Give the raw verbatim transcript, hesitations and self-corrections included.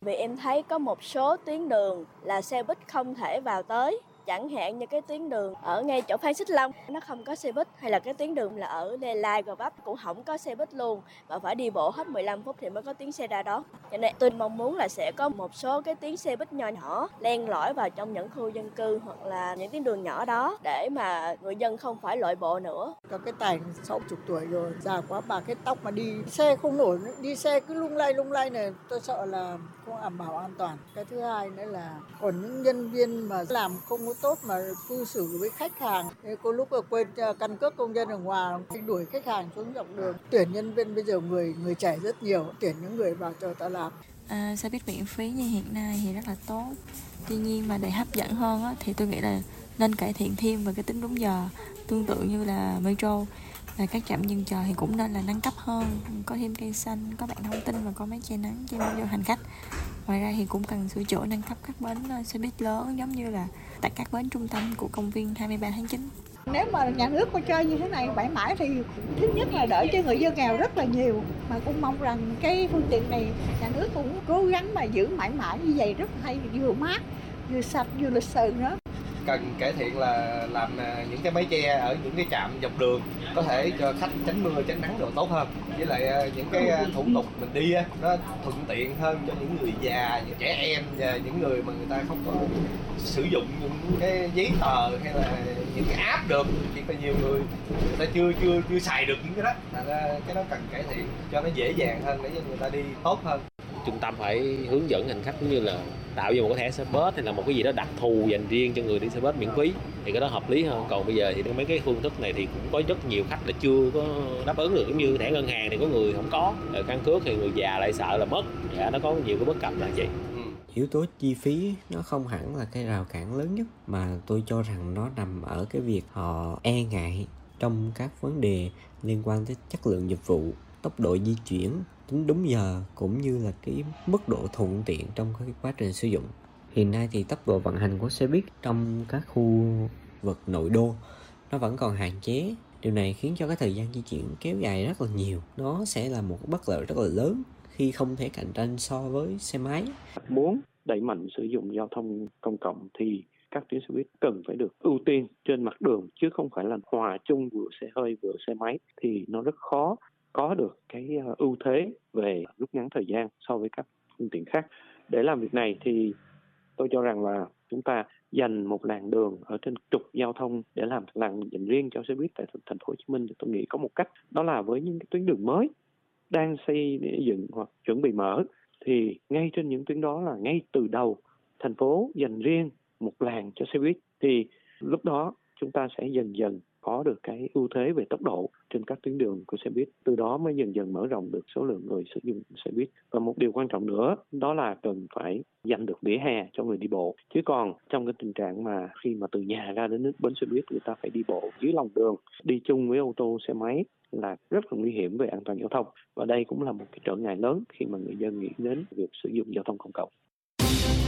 vì em thấy có một số tuyến đường là xe buýt không thể vào tới. Chẳng hạn như cái tuyến đường ở ngay chỗ Phan Xích Long, nó không có xe buýt, hay là cái tuyến đường là ở Lê Lai, Gò Vấp cũng không có xe buýt luôn, mà phải đi bộ hết mười lăm phút thì mới có tuyến xe ra đó. Cho nên tôi mong muốn là sẽ có một số cái tuyến xe buýt nhỏ nhỏ len lỏi vào trong những khu dân cư hoặc là những tuyến đường nhỏ đó để mà người dân không phải lội bộ nữa. Có cái Tài sáu mươi tuổi rồi, già quá, bà cái tóc mà đi xe không nổi, đi xe cứ lung lay lung lay này, tôi sợ là không đảm bảo an toàn. Cái thứ hai nữa là còn những nhân viên mà làm không có tốt mà cư xử với khách hàng, có lúc là quên căn cước công dân ở ngoài, đuổi khách hàng xuống dọc đường. Tuyển nhân viên bây giờ người người trẻ rất nhiều, tuyển những người vào cho ta làm. À, xe buýt miễn phí như hiện nay thì rất là tốt. Tuy nhiên mà để hấp dẫn hơn á, thì tôi nghĩ là nên cải thiện thêm về cái tính đúng giờ, tương tự như là metro. Và các trạm dừng chờ thì cũng nên là nâng cấp hơn, có thêm cây xanh, có bảng thông tin và có máy che nắng che mưa cho hành khách. Ngoài ra thì cũng cần sửa chữa nâng cấp các bến xe buýt lớn giống như là tại các bến trung tâm của công viên hai mươi ba tháng chín. Nếu mà nhà nước mà chơi như thế này mãi mãi thì thứ nhất là đỡ cho người dân nghèo rất là nhiều, mà cũng mong rằng cái phương tiện này nhà nước cũng cố gắng mà giữ mãi mãi như vậy, rất hay, vừa mát vừa sạch vừa lịch sự nữa. Cần cải thiện là làm những cái mái che ở những cái trạm dọc đường có thể cho khách tránh mưa tránh nắng được tốt hơn, với lại những cái thủ tục mình đi nó thuận tiện hơn cho những người già, những trẻ em và những người mà người ta không có sử dụng những cái giấy tờ hay là những cái app được, chỉ có nhiều người người ta chưa chưa chưa xài được những cái đó, là cái đó cần cải thiện cho nó dễ dàng hơn để cho người ta đi tốt hơn. Trung tâm phải hướng dẫn hành khách cũng như là tạo ra một cái thẻ xe bus hay là một cái gì đó đặc thù dành riêng cho người đi xe bus miễn phí thì cái đó hợp lý hơn. Còn bây giờ thì mấy cái phương thức này thì cũng có rất nhiều khách là chưa có đáp ứng được, giống như thẻ ngân hàng thì có người không có, căn cước thì người già lại sợ là mất, dạ nó có nhiều cái bất cập là vậy. Yếu tố chi phí nó không hẳn là cái rào cản lớn nhất, mà tôi cho rằng nó nằm ở cái việc họ e ngại trong các vấn đề liên quan tới chất lượng dịch vụ, tốc độ di chuyển, tính đúng giờ cũng như là cái mức độ thuận tiện trong cái quá trình sử dụng. Hiện nay thì tốc độ vận hành của xe buýt trong các khu vực nội đô nó vẫn còn hạn chế. Điều này khiến cho cái thời gian di chuyển kéo dài rất là nhiều. Nó sẽ là một bất lợi rất là lớn khi không thể cạnh tranh so với xe máy. Muốn đẩy mạnh sử dụng giao thông công cộng thì các tuyến xe buýt cần phải được ưu tiên trên mặt đường, chứ không phải là hòa chung vừa xe hơi vừa xe máy, thì nó rất khó có được cái ưu thế về rút ngắn thời gian so với các phương tiện khác. Để làm việc này thì tôi cho rằng là chúng ta dành một làn đường ở trên trục giao thông để làm làn dành riêng cho xe buýt tại thành phố Hồ Chí Minh, thì tôi nghĩ có một cách, đó là với những cái tuyến đường mới đang xây dựng hoặc chuẩn bị mở, thì ngay trên những tuyến đó là ngay từ đầu thành phố dành riêng một làn cho xe buýt, thì lúc đó chúng ta sẽ dần dần có được cái ưu thế về tốc độ trên các tuyến đường của xe buýt, từ đó mới dần dần mở rộng được số lượng người sử dụng xe buýt. Và một điều quan trọng nữa đó là cần phải dành được vỉa hè cho người đi bộ, chứ còn trong cái tình trạng mà khi mà từ nhà ra đến bến xe buýt người ta phải đi bộ dưới lòng đường, đi chung với ô tô xe máy là rất là nguy hiểm về an toàn giao thông, và đây cũng là một cái trở ngại lớn khi mà người dân nghĩ đến việc sử dụng giao thông công cộng.